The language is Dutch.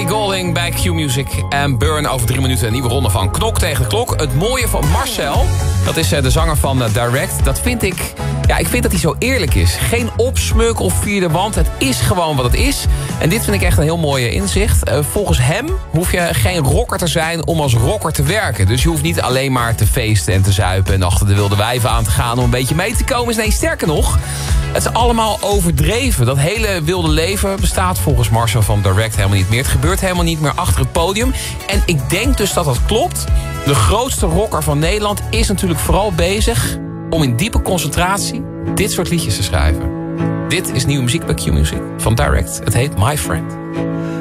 Ellie Goulding bij Q-Music en Burn over 3 minuten. Een nieuwe ronde van Knok tegen de Klok. Het mooie van Marcel, dat is de zanger van Direct. Dat vind ik... Ja, ik vind dat hij zo eerlijk is. Geen opsmuk of vierde wand. Het is gewoon wat het is. En dit vind ik echt een heel mooi inzicht. Volgens hem hoef je geen rocker te zijn om als rocker te werken. Dus je hoeft niet alleen maar te feesten en te zuipen en achter de wilde wijven aan te gaan om een beetje mee te komen. Nee, sterker nog, het is allemaal overdreven. Dat hele wilde leven bestaat volgens Marcel van Direct helemaal niet meer. Het gebeurt helemaal niet meer achter het podium. En ik denk dus dat dat klopt. De grootste rocker van Nederland is natuurlijk vooral bezig om in diepe concentratie dit soort liedjes te schrijven. Dit is nieuwe muziek bij Q-Music van Direct. Het heet My Friend.